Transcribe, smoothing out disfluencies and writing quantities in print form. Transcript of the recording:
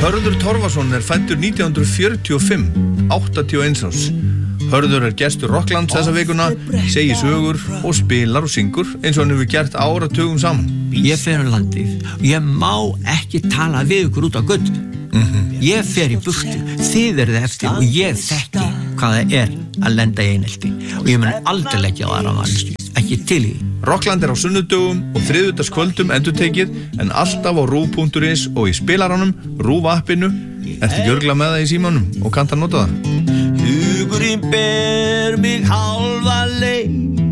Hörður Torfason fæddur 1945, 81 árs. Hörður gestur Rocklands þessa vikuna, segir sögur og spilar og syngur eins og hann hefur gert áratugum saman. Ég fer landið, ég má ekki tala við ykkur út á götu. Ég fer í burtu, þið eruð eftir og ég þekki hvað það að lenda í einelti og ég mun aldrei leggja á aðra manneskju, ekki til í. Rockland á sunnudögum og þriðjudagskvöldum endurtekið en alltaf á RÚV.is og í spilaranum, RÚV appinu. Ertu ekki örugglega með það í símanum og kannt að nota það? Hugurinn ber mig hálfa leið